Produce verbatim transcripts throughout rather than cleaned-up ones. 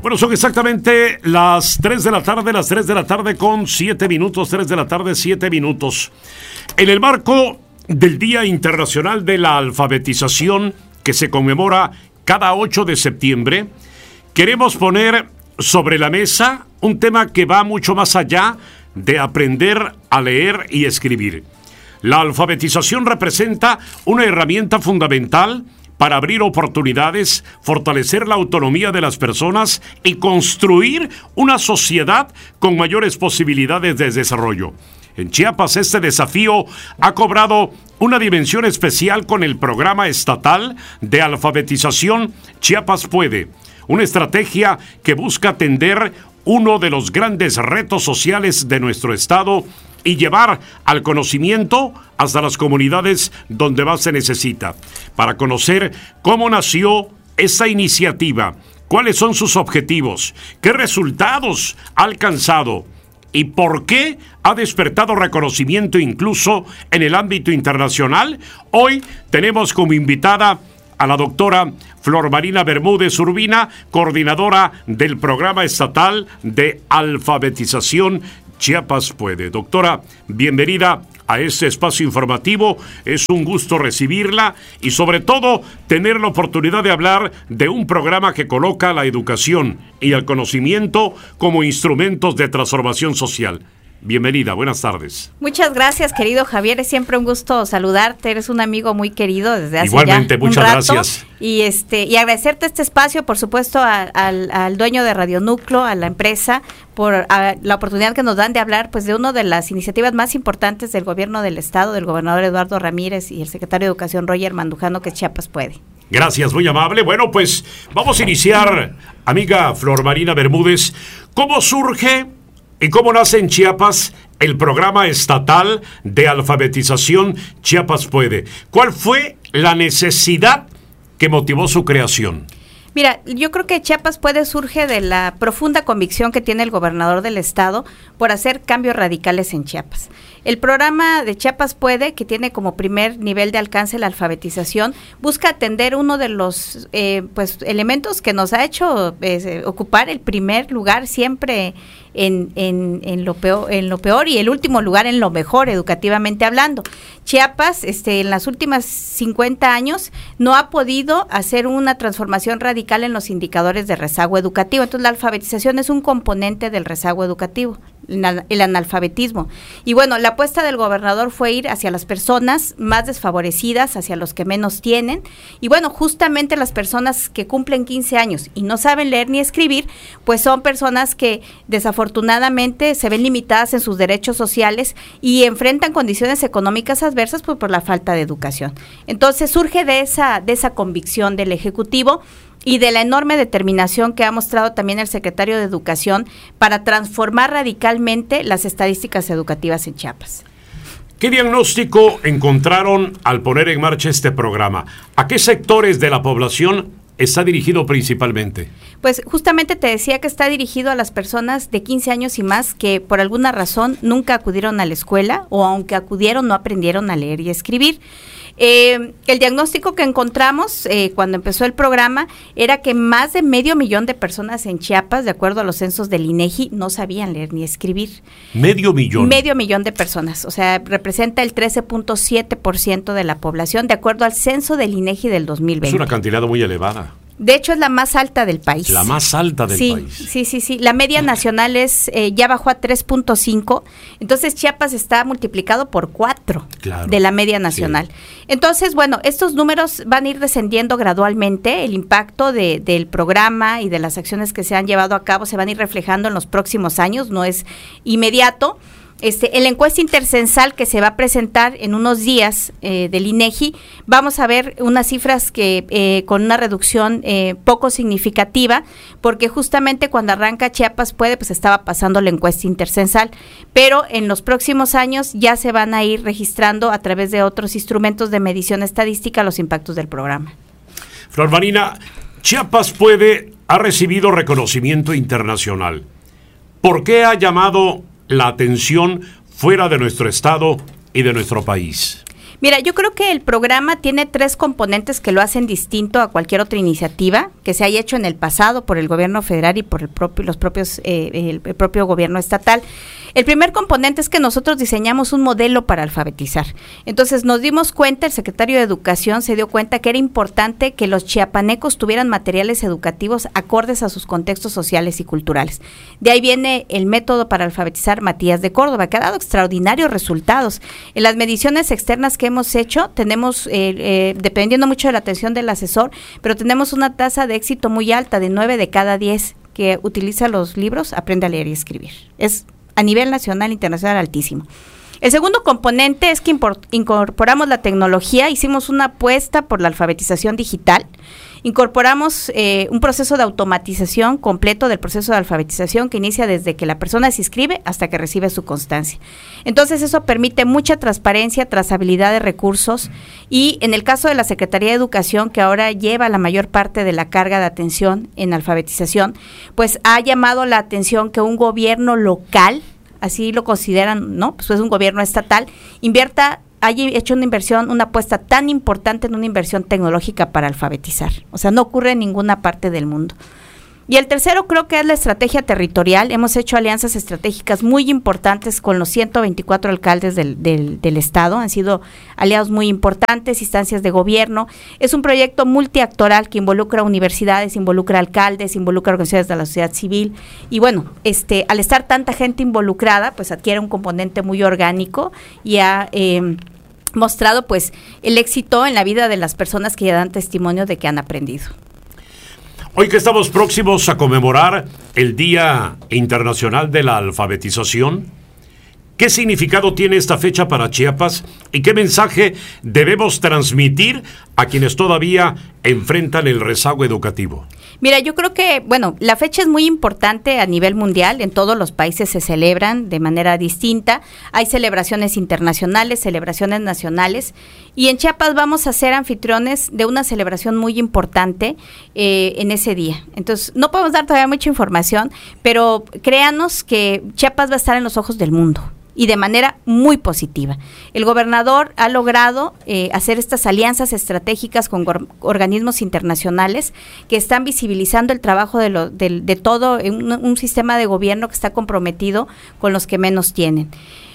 Bueno, son exactamente las tres de la tarde, las tres de la tarde con siete minutos, tres de la tarde, siete minutos. En el marco del Día Internacional de la Alfabetización, que se conmemora cada ocho de septiembre, queremos poner sobre la mesa un tema que va mucho más allá de aprender a leer y escribir. La alfabetización representa una herramienta fundamental para abrir oportunidades, fortalecer la autonomía de las personas y construir una sociedad con mayores posibilidades de desarrollo. En Chiapas, este desafío ha cobrado una dimensión especial con el programa estatal de alfabetización Chiapas Puede, una estrategia que busca atender uno de los grandes retos sociales de nuestro estado y llevar al conocimiento hasta las comunidades donde más se necesita. Para conocer cómo nació esta iniciativa, cuáles son sus objetivos, qué resultados ha alcanzado y por qué ha despertado reconocimiento incluso en el ámbito internacional, hoy tenemos como invitada a la doctora Flor Marina Bermúdez Urbina, coordinadora del Programa Estatal de Alfabetización Chiapas Puede. Doctora, bienvenida a este espacio informativo. Es un gusto recibirla y sobre todo tener la oportunidad de hablar de un programa que coloca la educación y el conocimiento como instrumentos de transformación social. Bienvenida, buenas tardes. Muchas gracias, querido Javier, es siempre un gusto saludarte, eres un amigo muy querido desde hace Igualmente, ya muchas un rato. Gracias. Y este y agradecerte este espacio, por supuesto, a, al, al dueño de Radio Núcleo, a la empresa, por a, la oportunidad que nos dan de hablar pues de una de las iniciativas más importantes del gobierno del estado, del gobernador Eduardo Ramírez y el secretario de Educación Roger Mandujano, que es Chiapas Puede. Gracias, muy amable. Bueno, pues vamos a iniciar, amiga Flor Marina Bermúdez, ¿cómo surge y cómo nace en Chiapas el programa estatal de alfabetización Chiapas Puede? ¿Cuál fue la necesidad que motivó su creación? Mira, yo creo que Chiapas Puede surge de la profunda convicción que tiene el gobernador del estado por hacer cambios radicales en Chiapas. El programa de Chiapas Puede, que tiene como primer nivel de alcance la alfabetización, busca atender uno de los eh, pues elementos que nos ha hecho eh, ocupar el primer lugar siempre en, en, en, lo peor, en lo peor y el último lugar en lo mejor, educativamente hablando. Chiapas, este, en los últimos cincuenta años, no ha podido hacer una transformación radical en los indicadores de rezago educativo. Entonces, la alfabetización es un componente del rezago educativo, el analfabetismo. Y bueno, la apuesta del gobernador fue ir hacia las personas más desfavorecidas, hacia los que menos tienen. Y bueno, justamente las personas que cumplen quince años y no saben leer ni escribir, pues son personas que desafortunadamente se ven limitadas en sus derechos sociales y enfrentan condiciones económicas adversas pues, por la falta de educación. Entonces surge de esa, de esa convicción del Ejecutivo y de la enorme determinación que ha mostrado también el secretario de Educación para transformar radicalmente las estadísticas educativas en Chiapas. ¿Qué diagnóstico encontraron al poner en marcha este programa? ¿A qué sectores de la población está dirigido principalmente? Pues justamente te decía que está dirigido a las personas de quince años y más que por alguna razón nunca acudieron a la escuela o aunque acudieron no aprendieron a leer y escribir. Eh, el diagnóstico que encontramos eh, cuando empezó el programa era que más de medio millón de personas en Chiapas, de acuerdo a los censos del INEGI, no sabían leer ni escribir. ¿Medio millón? Medio millón de personas, o sea, representa el trece punto siete por ciento de la población, de acuerdo al censo del INEGI del dos mil veinte. Es una cantidad muy elevada. De hecho, es la más alta del país. La más alta del sí, país. Sí, sí, sí. La media nacional es eh, ya bajó a tres punto cinco. Entonces, Chiapas está multiplicado por cuatro claro, de la media nacional. Sí. Entonces, bueno, estos números van a ir descendiendo gradualmente. El impacto de, del programa y de las acciones que se han llevado a cabo se van a ir reflejando en los próximos años. No es inmediato. Este, en la encuesta intercensal que se va a presentar en unos días eh, del INEGI, vamos a ver unas cifras que eh, con una reducción eh, poco significativa, porque justamente cuando arranca Chiapas Puede, pues estaba pasando la encuesta intercensal, pero en los próximos años ya se van a ir registrando a través de otros instrumentos de medición estadística los impactos del programa. Flor Marina, Chiapas Puede ha recibido reconocimiento internacional. ¿Por qué ha llamado la atención fuera de nuestro estado y de nuestro país? Mira, yo creo que el programa tiene tres componentes que lo hacen distinto a cualquier otra iniciativa que se haya hecho en el pasado por el gobierno federal y por el propio, los propios, eh, el, el propio gobierno estatal. El primer componente es que nosotros diseñamos un modelo para alfabetizar. Entonces nos dimos cuenta, el secretario de Educación se dio cuenta que era importante que los chiapanecos tuvieran materiales educativos acordes a sus contextos sociales y culturales. De ahí viene el método para alfabetizar Matías de Córdoba, que ha dado extraordinarios resultados. En las mediciones externas que hemos hecho, tenemos, eh, eh, dependiendo mucho de la atención del asesor, pero tenemos una tasa de éxito muy alta, de nueve de cada diez que utiliza los libros, aprende a leer y escribir. Es a nivel nacional e internacional altísimo. El segundo componente es que incorporamos la tecnología, hicimos una apuesta por la alfabetización digital, incorporamos eh, un proceso de automatización completo del proceso de alfabetización que inicia desde que la persona se inscribe hasta que recibe su constancia. Entonces eso permite mucha transparencia, trazabilidad de recursos y en el caso de la Secretaría de Educación, que ahora lleva la mayor parte de la carga de atención en alfabetización, pues ha llamado la atención que un gobierno local, así lo consideran, ¿no? Pues es un gobierno estatal, invierta, haya hecho una inversión, una apuesta tan importante en una inversión tecnológica para alfabetizar. O sea, no ocurre en ninguna parte del mundo. Y el tercero creo que es la estrategia territorial. Hemos hecho alianzas estratégicas muy importantes con los ciento veinticuatro alcaldes del, del, del estado. Han sido aliados muy importantes, instancias de gobierno. Es un proyecto multiactoral que involucra universidades, involucra alcaldes, involucra organizaciones de la sociedad civil. Y bueno, este, al estar tanta gente involucrada, pues adquiere un componente muy orgánico y ha eh, mostrado pues el éxito en la vida de las personas que ya dan testimonio de que han aprendido. Hoy que estamos próximos a conmemorar el Día Internacional de la Alfabetización, ¿qué significado tiene esta fecha para Chiapas y qué mensaje debemos transmitir a quienes todavía enfrentan el rezago educativo? Mira, yo creo que, bueno, la fecha es muy importante a nivel mundial, en todos los países se celebran de manera distinta, hay celebraciones internacionales, celebraciones nacionales, y en Chiapas vamos a ser anfitriones de una celebración muy importante eh, en ese día. Entonces, no podemos dar todavía mucha información, pero créanos que Chiapas va a estar en los ojos del mundo. Y de manera muy positiva. El gobernador ha logrado eh, hacer estas alianzas estratégicas con or- organismos internacionales que están visibilizando el trabajo de, lo, de, de todo un, un sistema de gobierno que está comprometido con los que menos tienen.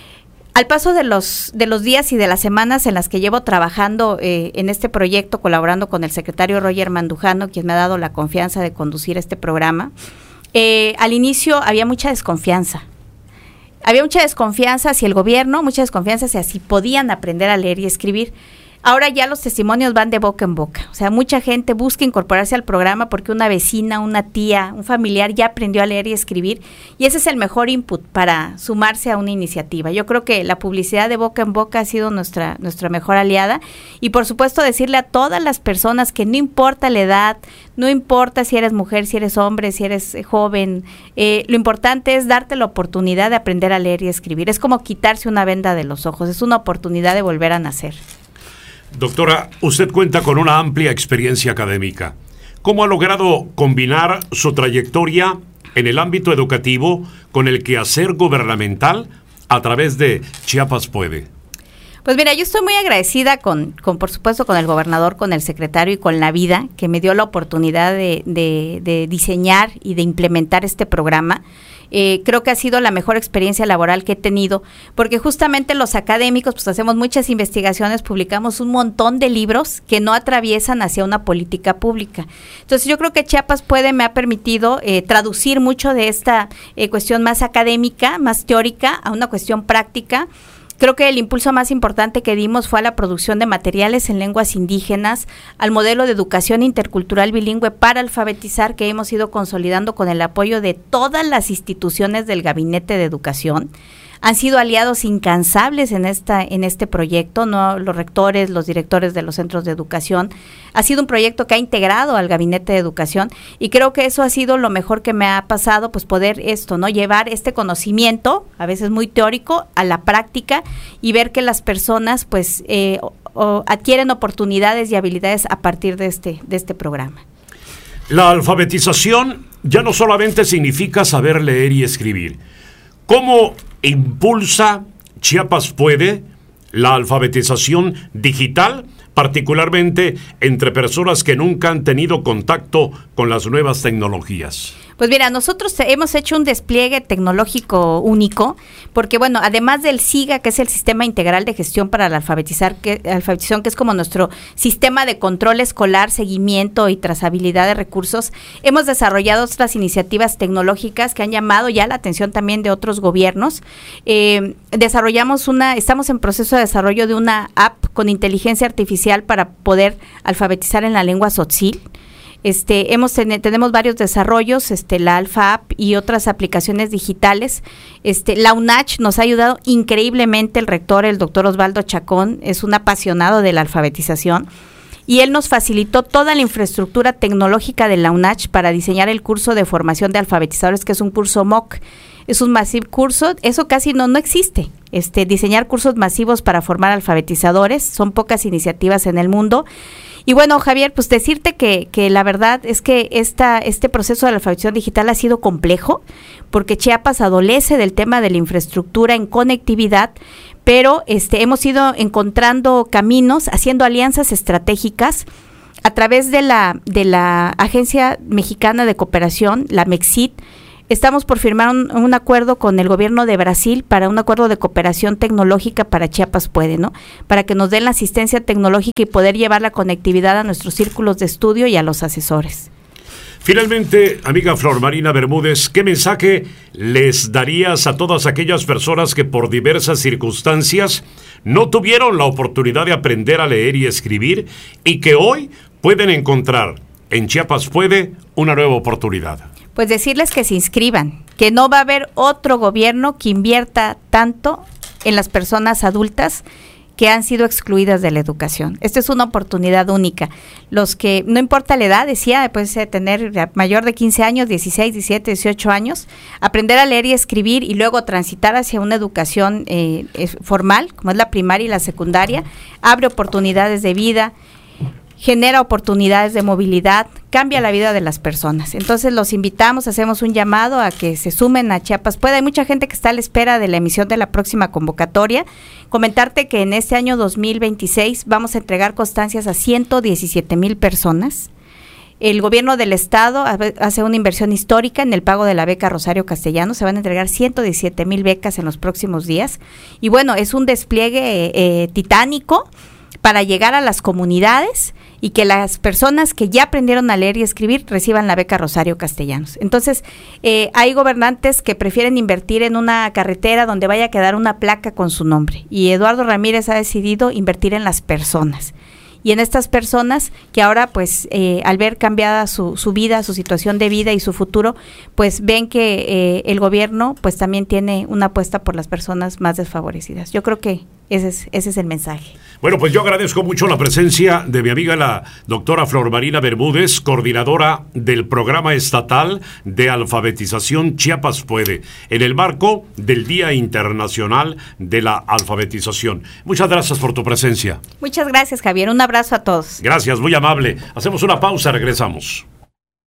Al paso de los de los días y de las semanas en las que llevo trabajando eh, en este proyecto, colaborando con el secretario Roger Mandujano, quien me ha dado la confianza de conducir este programa, eh, al inicio había mucha desconfianza. Había mucha desconfianza hacia el gobierno, mucha desconfianza hacia si podían aprender a leer y escribir. Ahora ya los testimonios van de boca en boca. O sea, mucha gente busca incorporarse al programa porque una vecina, una tía, un familiar ya aprendió a leer y escribir. Y ese es el mejor input para sumarse a una iniciativa. Yo creo que la publicidad de boca en boca ha sido nuestra, nuestra mejor aliada. Y por supuesto decirle a todas las personas que no importa la edad, no importa si eres mujer, si eres hombre, si eres eh, joven, eh, lo importante es darte la oportunidad de aprender a leer y escribir. Es como quitarse una venda de los ojos, es una oportunidad de volver a nacer. Doctora, usted cuenta con una amplia experiencia académica. ¿Cómo ha logrado combinar su trayectoria en el ámbito educativo con el quehacer gubernamental a través de Chiapas Puede? Pues mira, yo estoy muy agradecida con, con, por supuesto, con el gobernador, con el secretario y con la vida, que me dio la oportunidad de, de, de diseñar y de implementar este programa. Eh, creo que ha sido la mejor experiencia laboral que he tenido, porque justamente los académicos pues hacemos muchas investigaciones, publicamos un montón de libros que no atraviesan hacia una política pública. Entonces yo creo que Chiapas Puede me ha permitido eh, traducir mucho de esta eh, cuestión más académica, más teórica, a una cuestión práctica. Creo que el impulso más importante que dimos fue a la producción de materiales en lenguas indígenas, al modelo de educación intercultural bilingüe para alfabetizar que hemos ido consolidando con el apoyo de todas las instituciones del Gabinete de Educación. Han sido aliados incansables en esta en este proyecto, no los rectores, los directores de los centros de educación. Ha sido un proyecto que ha integrado al Gabinete de Educación y creo que eso ha sido lo mejor que me ha pasado, pues poder esto, ¿no? Llevar este conocimiento, a veces muy teórico, a la práctica y ver que las personas pues eh, o, o adquieren oportunidades y habilidades a partir de este de este programa. La alfabetización ya no solamente significa saber leer y escribir. ¿Cómo impulsa Chiapas Puede la alfabetización digital, particularmente entre personas que nunca han tenido contacto con las nuevas tecnologías? Pues mira, nosotros hemos hecho un despliegue tecnológico único, porque bueno, además del SIGA, que es el Sistema Integral de Gestión para la alfabetizar, que, alfabetización, que es como nuestro sistema de control escolar, seguimiento y trazabilidad de recursos, hemos desarrollado otras iniciativas tecnológicas que han llamado ya la atención también de otros gobiernos. Eh, desarrollamos una, estamos en proceso de desarrollo de una app con inteligencia artificial para poder alfabetizar en la lengua tzotzil. Este, hemos ten, tenemos varios desarrollos, este, la Alfa App y otras aplicaciones digitales. Este, la UNACH nos ha ayudado increíblemente. El rector, el doctor Osvaldo Chacón, es un apasionado de la alfabetización y él nos facilitó toda la infraestructura tecnológica de la UNACH para diseñar el curso de formación de alfabetizadores, que es un curso M O C. Es un masivo curso, eso casi no, no existe. Este, diseñar cursos masivos para formar alfabetizadores, son pocas iniciativas en el mundo. Y bueno, Javier, pues decirte que, que la verdad es que esta, este proceso de la alfabetización digital ha sido complejo, porque Chiapas adolece del tema de la infraestructura en conectividad, pero este, hemos ido encontrando caminos, haciendo alianzas estratégicas a través de la, de la Agencia Mexicana de Cooperación, la MEXIT. Estamos por firmar un, un acuerdo con el gobierno de Brasil para un acuerdo de cooperación tecnológica para Chiapas Puede, ¿no? Para que nos den la asistencia tecnológica y poder llevar la conectividad a nuestros círculos de estudio y a los asesores. Finalmente, amiga Flor Marina Bermúdez, ¿qué mensaje les darías a todas aquellas personas que por diversas circunstancias no tuvieron la oportunidad de aprender a leer y escribir y que hoy pueden encontrar en Chiapas Puede una nueva oportunidad? Pues decirles que se inscriban, que no va a haber otro gobierno que invierta tanto en las personas adultas que han sido excluidas de la educación. Esta es una oportunidad única. Los que, no importa la edad, decía, puede tener mayor de quince años, dieciséis, diecisiete, dieciocho años, aprender a leer y escribir y luego transitar hacia una educación eh, formal, como es la primaria y la secundaria, abre oportunidades de vida, genera oportunidades de movilidad, cambia la vida de las personas. Entonces los invitamos, hacemos un llamado a que se sumen a Chiapas Puede. Hay mucha gente que está a la espera de la emisión de la próxima convocatoria. Comentarte que en este año dos mil veintiséis vamos a entregar constancias a ciento diecisiete mil personas. El gobierno del estado hace una inversión histórica en el pago de la beca Rosario Castellanos. Se van a entregar ciento diecisiete mil becas en los próximos días. Y bueno, es un despliegue eh, titánico para llegar a las comunidades y que las personas que ya aprendieron a leer y escribir reciban la beca Rosario Castellanos. Entonces, eh, hay gobernantes que prefieren invertir en una carretera donde vaya a quedar una placa con su nombre, y Eduardo Ramírez ha decidido invertir en las personas. Y en estas personas que ahora, pues, eh, al ver cambiada su, su vida, su situación de vida y su futuro, pues ven que eh, el gobierno, pues, también tiene una apuesta por las personas más desfavorecidas. Yo creo que ese es, ese es el mensaje. Bueno, pues yo agradezco mucho la presencia de mi amiga la doctora Flor Marina Bermúdez, coordinadora del Programa Estatal de Alfabetización Chiapas Puede, en el marco del Día Internacional de la Alfabetización. Muchas gracias por tu presencia. Muchas gracias, Javier. Un abrazo a todos. Gracias, muy amable. Hacemos una pausa, regresamos.